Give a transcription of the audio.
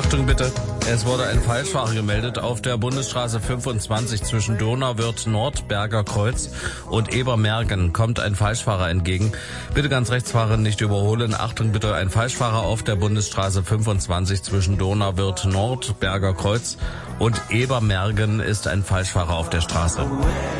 Achtung bitte, es wurde ein Falschfahrer gemeldet auf der Bundesstraße 25 zwischen Donauwörth Nord, Berger Kreuz und Ebermergen. Kommt ein Falschfahrer entgegen. Bitte ganz rechts fahren, nicht überholen. Achtung bitte, ein Falschfahrer auf der Bundesstraße 25 zwischen Donauwörth Nord, Berger Kreuz und Ebermergen ist ein Falschfahrer auf der Straße.